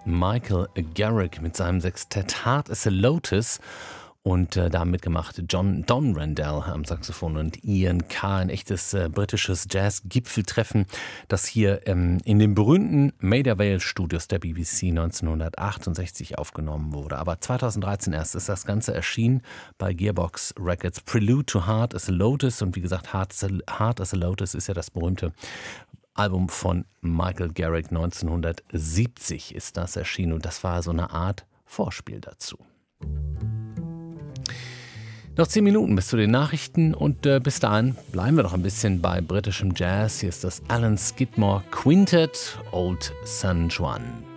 Michael Garrick mit seinem Sextett Hard as a Lotus und da mitgemacht Don Randell am Saxophon und Ian Carr, ein echtes britisches Jazz-Gipfeltreffen, das hier in den berühmten Maida Vale Studios der BBC 1968 aufgenommen wurde. Aber 2013 erst ist das Ganze erschienen bei Gearbox Records. Prelude to Hard as a Lotus, und wie gesagt, Hard as a Lotus ist ja das berühmte Album von Michael Garrick. 1970 ist das erschienen und das war so eine Art Vorspiel dazu. Noch 10 Minuten bis zu den Nachrichten und bis dahin bleiben wir noch ein bisschen bei britischem Jazz. Hier ist das Alan Skidmore Quintet, Old San Juan.